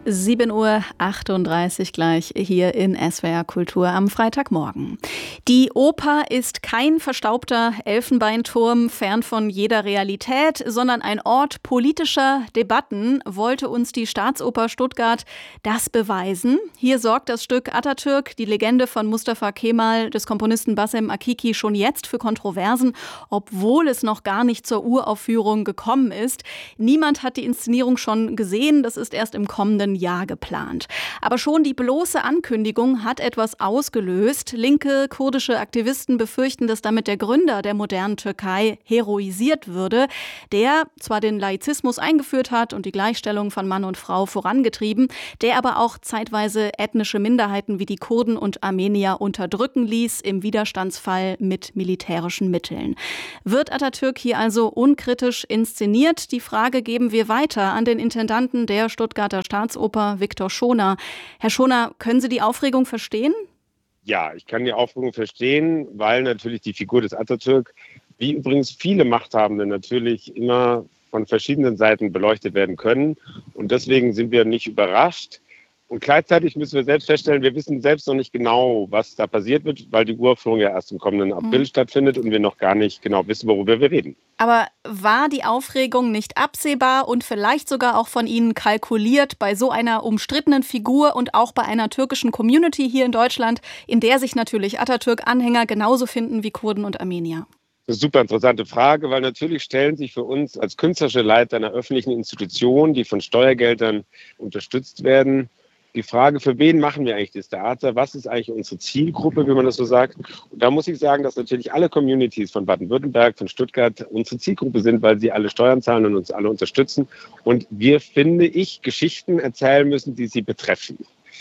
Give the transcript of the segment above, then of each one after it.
7:38 Uhr gleich hier in SWR Kultur am Freitagmorgen. Die Oper ist kein verstaubter Elfenbeinturm fern von jeder Realität, sondern ein Ort politischer Debatten, wollte uns die Staatsoper Stuttgart das beweisen. Hier sorgt das Stück Atatürk, die Legende von Mustafa Kemal, des Komponisten Bassem Akiki, schon jetzt für Kontroversen, obwohl es noch gar nicht zur Uraufführung gekommen ist. Niemand hat die Inszenierung schon gesehen, das ist erst im kommenden Jahr geplant. Aber schon die bloße Ankündigung hat etwas ausgelöst. Linke kurdische Aktivisten befürchten, dass damit der Gründer der modernen Türkei heroisiert würde, der zwar den Laizismus eingeführt hat und die Gleichstellung von Mann und Frau vorangetrieben, der aber auch zeitweise ethnische Minderheiten wie die Kurden und Armenier unterdrücken ließ, im Widerstandsfall mit militärischen Mitteln. Wird Atatürk hier also unkritisch inszeniert? Die Frage geben wir weiter an den Intendanten der Stuttgarter Staatsoper, Viktor Schoner. Herr Schoner, können Sie die Aufregung verstehen? Ja, ich kann die Aufregung verstehen, weil natürlich die Figur des Atatürk, wie übrigens viele Machthabende, natürlich immer von verschiedenen Seiten beleuchtet werden können. Und deswegen sind wir nicht überrascht. Und gleichzeitig müssen wir selbst feststellen, wir wissen selbst noch nicht genau, was da passiert wird, weil die Uraufführung ja erst im kommenden April stattfindet und wir noch gar nicht genau wissen, worüber wir reden. Aber war die Aufregung nicht absehbar und vielleicht sogar auch von Ihnen kalkuliert bei so einer umstrittenen Figur und auch bei einer türkischen Community hier in Deutschland, in der sich natürlich Atatürk-Anhänger genauso finden wie Kurden und Armenier? Das ist eine super interessante Frage, weil natürlich stellen sich für uns als künstlerische Leiter einer öffentlichen Institution, die von Steuergeldern unterstützt werden, die Frage, für wen machen wir eigentlich das Theater? Was ist eigentlich unsere Zielgruppe, wie man das so sagt? Und da muss ich sagen, dass natürlich alle Communities von Baden-Württemberg, von Stuttgart unsere Zielgruppe sind, weil sie alle Steuern zahlen und uns alle unterstützen. Und wir, finde ich, Geschichten erzählen müssen, die sie betreffen.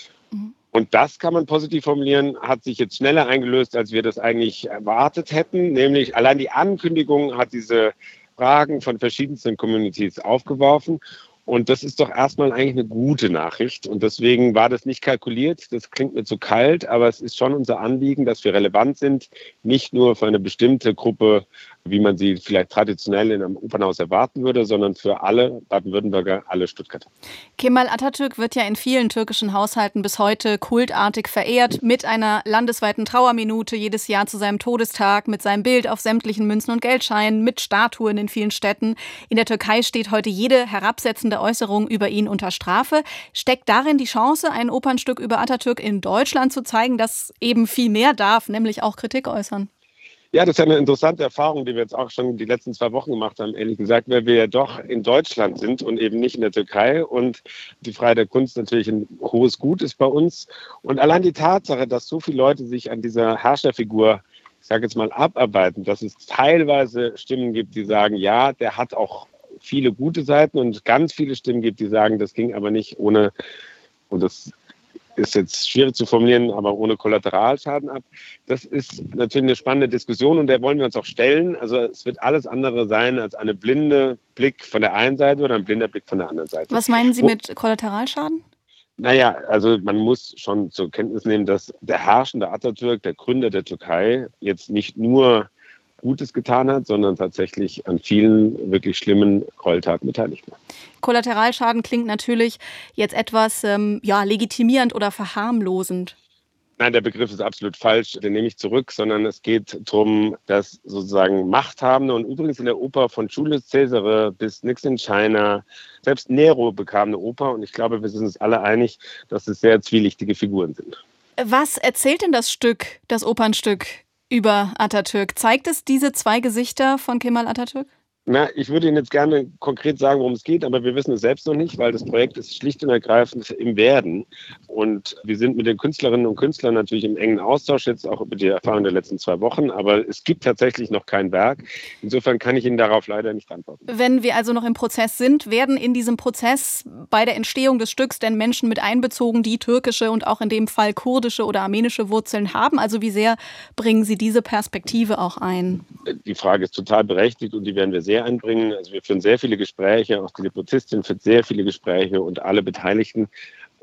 Und das kann man positiv formulieren, hat sich jetzt schneller eingelöst, als wir das eigentlich erwartet hätten. Nämlich allein die Ankündigung hat diese Fragen von verschiedensten Communities aufgeworfen. Und das ist doch erstmal eigentlich eine gute Nachricht. Und deswegen war das nicht kalkuliert. Das klingt mir zu kalt, aber es ist schon unser Anliegen, dass wir relevant sind. Nicht nur für eine bestimmte Gruppe, wie man sie vielleicht traditionell in einem Opernhaus erwarten würde, sondern für alle Baden-Württemberger, alle Stuttgarter. Kemal Atatürk wird ja in vielen türkischen Haushalten bis heute kultartig verehrt, mit einer landesweiten Trauerminute jedes Jahr zu seinem Todestag, mit seinem Bild auf sämtlichen Münzen und Geldscheinen, mit Statuen in vielen Städten. In der Türkei steht heute jede herabsetzende Äußerung über ihn unter Strafe. Steckt darin die Chance, ein Opernstück über Atatürk in Deutschland zu zeigen, das eben viel mehr darf, nämlich auch Kritik äußern? Ja, das ist ja eine interessante Erfahrung, die wir jetzt auch schon die letzten 2 Wochen gemacht haben, ehrlich gesagt, weil wir ja doch in Deutschland sind und eben nicht in der Türkei und die Freiheit der Kunst natürlich ein hohes Gut ist bei uns. Und allein die Tatsache, dass so viele Leute sich an dieser Herrscherfigur, ich sage jetzt mal, abarbeiten, dass es teilweise Stimmen gibt, die sagen, ja, der hat auch viele gute Seiten und ganz viele Stimmen gibt, die sagen, das ging aber nicht ohne, und das ist jetzt schwierig zu formulieren, aber ohne Kollateralschaden ab. Das ist natürlich eine spannende Diskussion und der wollen wir uns auch stellen. Also es wird alles andere sein als eine blinde Blick von der einen Seite oder ein blinder Blick von der anderen Seite. Was meinen Sie mit Kollateralschaden? Naja, also man muss schon zur Kenntnis nehmen, dass der herrschende Atatürk, der Gründer der Türkei, jetzt nicht nur Gutes getan hat, sondern tatsächlich an vielen wirklich schlimmen Gräueltaten beteiligt war. Kollateralschaden klingt natürlich jetzt etwas legitimierend oder verharmlosend. Nein, der Begriff ist absolut falsch, den nehme ich zurück, sondern es geht darum, dass sozusagen Machthabende und übrigens in der Oper von Julius Caesar bis Nix in China, selbst Nero bekam eine Oper und ich glaube, wir sind uns alle einig, dass es sehr zwielichtige Figuren sind. Was erzählt denn das Opernstück über Atatürk? Zeigt es diese 2 Gesichter von Kemal Atatürk? Na, ich würde Ihnen jetzt gerne konkret sagen, worum es geht, aber wir wissen es selbst noch nicht, weil das Projekt ist schlicht und ergreifend im Werden. Und wir sind mit den Künstlerinnen und Künstlern natürlich im engen Austausch, jetzt auch über die Erfahrung der letzten 2 Wochen. Aber es gibt tatsächlich noch kein Werk. Insofern kann ich Ihnen darauf leider nicht antworten. Wenn wir also noch im Prozess sind, werden in diesem Prozess bei der Entstehung des Stücks denn Menschen mit einbezogen, die türkische und auch in dem Fall kurdische oder armenische Wurzeln haben? Also wie sehr bringen Sie diese Perspektive auch ein? Die Frage ist total berechtigt und die werden wir sehr einbringen. Also wir führen sehr viele Gespräche, auch die Librettistin führt sehr viele Gespräche und alle Beteiligten.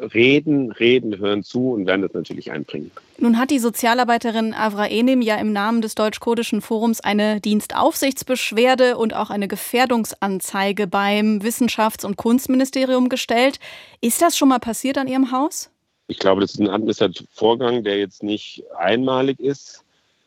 reden, hören zu und werden das natürlich einbringen. Nun hat die Sozialarbeiterin Avra Enim ja im Namen des Deutsch-Kurdischen Forums eine Dienstaufsichtsbeschwerde und auch eine Gefährdungsanzeige beim Wissenschafts- und Kunstministerium gestellt. Ist das schon mal passiert an Ihrem Haus? Ich glaube, das ist ein administrativer Vorgang, der jetzt nicht einmalig ist,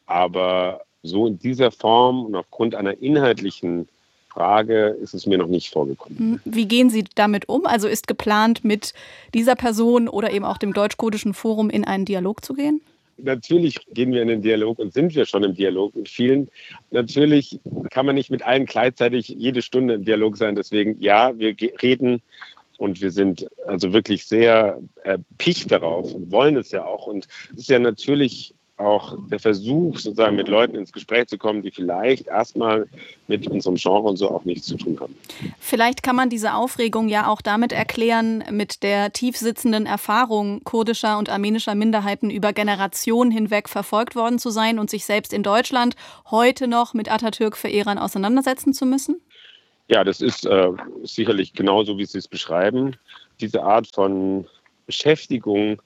aber so in dieser Form und aufgrund einer inhaltlichen Frage ist es mir noch nicht vorgekommen. Wie gehen Sie damit um? Also ist geplant, mit dieser Person oder eben auch dem Deutsch-Kurdischen Forum in einen Dialog zu gehen? Natürlich gehen wir in den Dialog und sind wir schon im Dialog mit vielen. Natürlich kann man nicht mit allen gleichzeitig jede Stunde im Dialog sein. Deswegen, ja, wir reden und wir sind also wirklich sehr picht darauf und wollen es ja auch. Und es ist ja natürlich auch der Versuch, sozusagen mit Leuten ins Gespräch zu kommen, die vielleicht erstmal mit unserem Genre und so auch nichts zu tun haben. Vielleicht kann man diese Aufregung ja auch damit erklären, mit der tief sitzenden Erfahrung kurdischer und armenischer Minderheiten über Generationen hinweg verfolgt worden zu sein und sich selbst in Deutschland heute noch mit Atatürk-Verehrern auseinandersetzen zu müssen? Ja, das ist sicherlich genauso, wie Sie es beschreiben. Diese Art von Beschäftigung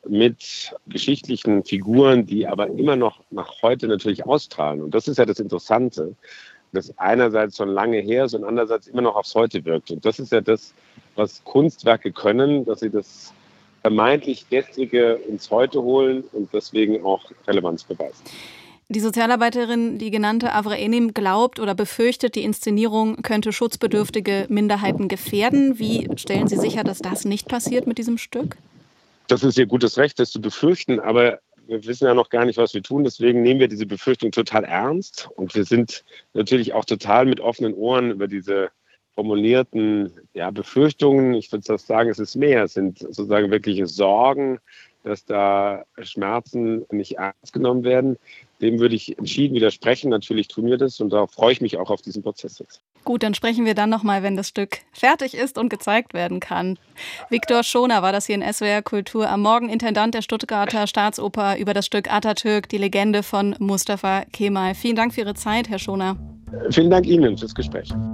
mit geschichtlichen Figuren, die aber immer noch nach heute natürlich ausstrahlen. Und das ist ja das Interessante, dass einerseits schon lange her ist und andererseits immer noch aufs Heute wirkt. Und das ist ja das, was Kunstwerke können, dass sie das vermeintlich Gestrige ins Heute holen und deswegen auch Relevanz beweisen. Die Sozialarbeiterin, die genannte Avra Enim, glaubt oder befürchtet, die Inszenierung könnte schutzbedürftige Minderheiten gefährden. Wie stellen Sie sicher, dass das nicht passiert mit diesem Stück? Das ist ihr gutes Recht, das zu befürchten, aber wir wissen ja noch gar nicht, was wir tun. Deswegen nehmen wir diese Befürchtung total ernst und wir sind natürlich auch total mit offenen Ohren über diese formulierten Befürchtungen. Ich würde sagen, es ist mehr. Es sind sozusagen wirkliche Sorgen, dass da Schmerzen nicht ernst genommen werden. Dem würde ich entschieden widersprechen. Natürlich tun wir das und da freue ich mich auch auf diesen Prozess jetzt. Gut, dann sprechen wir dann nochmal, wenn das Stück fertig ist und gezeigt werden kann. Viktor Schoner war das hier in SWR Kultur am Morgen, Intendant der Stuttgarter Staatsoper, über das Stück Atatürk, die Legende von Mustafa Kemal. Vielen Dank für Ihre Zeit, Herr Schoner. Vielen Dank Ihnen fürs Gespräch.